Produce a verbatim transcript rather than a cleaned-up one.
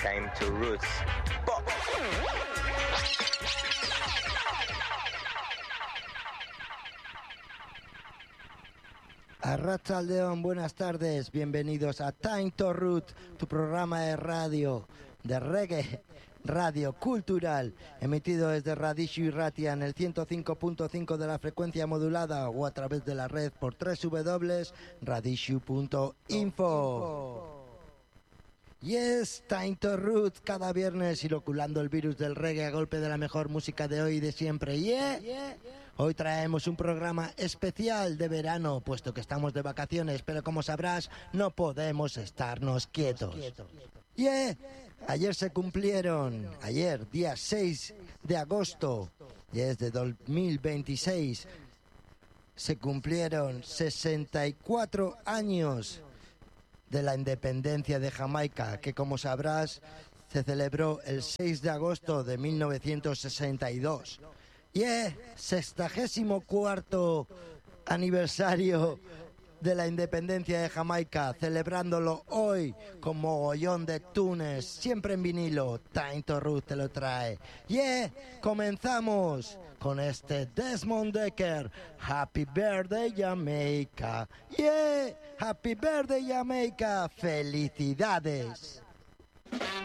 Time to Roots. Pop. Arratsaldeon, buenas tardes, bienvenidos a Time to Root, tu programa de radio, de reggae, radio cultural, emitido desde Radishu Irratia en el ciento cinco punto cinco de la frecuencia modulada o a través de la red por doble u doble u doble u punto radishu punto info. Yes, Time to Root, cada viernes inoculando el virus del reggae a golpe de la mejor música de hoy y de siempre. Yeah, hoy traemos un programa especial de verano, puesto que estamos de vacaciones, pero como sabrás, no podemos estarnos quietos. Yeah, ayer se cumplieron, ayer, día seis de agosto, yes, de dos mil veintiséis, se cumplieron sesenta y cuatro años de la independencia de Jamaica, que como sabrás se celebró el seis de agosto de mil novecientos sesenta y dos. Y es sexagésimo cuarto aniversario de la independencia de Jamaica, celebrándolo hoy con mogollón de tunes, siempre en vinilo. Time to Root te lo trae. Y yeah, comenzamos con este Desmond Dekker, Happy Birthday Jamaica. Yeah, Happy Birthday Jamaica, felicidades.